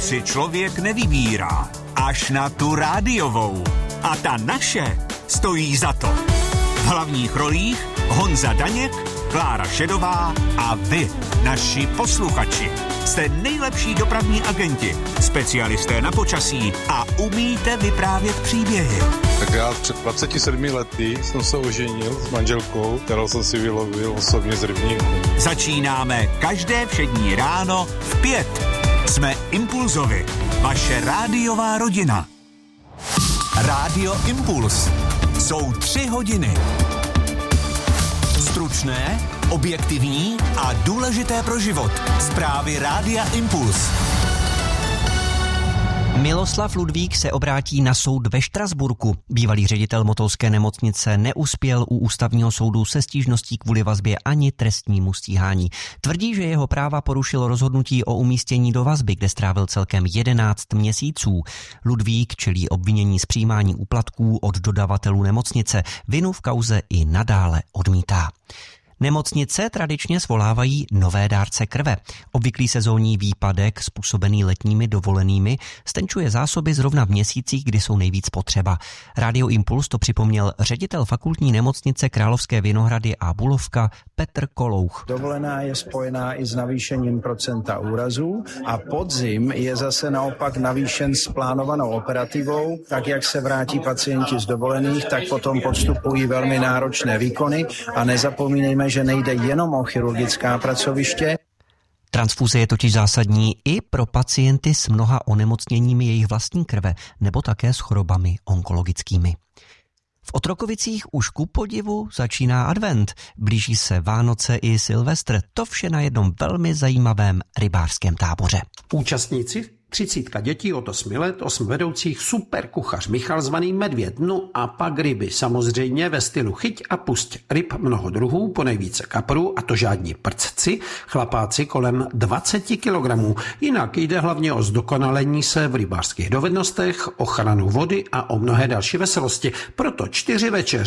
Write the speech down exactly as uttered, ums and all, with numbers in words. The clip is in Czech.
si člověk nevybírá, až na tu rádiovou. A ta naše stojí za to. V hlavních rolích Honza Daněk, Klára Šedová a vy, naši posluchači. Jste nejlepší dopravní agenti, specialisté na počasí a umíte vyprávět příběhy. Tak já před dvaceti sedmi lety jsem se oženil s manželkou, kterou jsem si vylovil osobně z rybníku. Začínáme každé všední ráno v pět. Jsme Impulzovi, vaše rádiová rodina. Rádio Impuls. Jsou tři hodiny. Stručné, objektivní a důležité pro život. Zprávy Rádia Impuls. Miloslav Ludvík se obrátí na soud ve Štrasburku. Bývalý ředitel motolské nemocnice neuspěl u ústavního soudu se stížností kvůli vazbě ani trestnímu stíhání. Tvrdí, že jeho práva porušilo rozhodnutí o umístění do vazby, kde strávil celkem jedenáct měsíců. Ludvík čelí obvinění z přijímání úplatků od dodavatelů nemocnice. Vinu v kauze i nadále odmítá. Nemocnice tradičně svolávají nové dárce krve. Obvyklý sezónní výpadek způsobený letními dovolenými stenčuje zásoby zrovna v měsících, kdy jsou nejvíc potřeba. Rádio Impuls to připomněl ředitel fakultní nemocnice Královské Vinohrady a Bulovka Petr Kolouch. Dovolená je spojená i s navýšením procenta úrazů a podzim je zase naopak navýšen s plánovanou operativou. Tak jak se vrátí pacienti z dovolených, tak potom podstupují velmi náročné výkony a nezapomínejme, že nejde jenom o chirurgická pracoviště. Transfuze je totiž zásadní i pro pacienty s mnoha onemocněními jejich vlastní krve nebo také s chorobami onkologickými. V Otrokovicích už ku podivu začíná advent, blíží se Vánoce i Silvestr, to vše na jednom velmi zajímavém rybářském táboře. Účastníci třicítka dětí od osmi let, osm vedoucích, super kuchař Michal zvaný Medvěd, no a pak ryby, samozřejmě ve stylu chyť a pusť. Ryb mnoho druhů, ponejvíce kaprů, a to žádní prcci, chlapáci kolem dvacet kilogramů. Jinak jde hlavně o zdokonalení se v rybářských dovednostech, ochranu vody a o mnohé další veselosti. Proto čtyři večeře